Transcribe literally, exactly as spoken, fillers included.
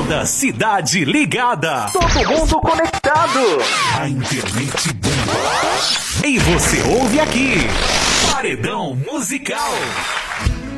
Toda a cidade ligada. Todo mundo conectado. A internet bomba. E você ouve aqui. Paredão Musical.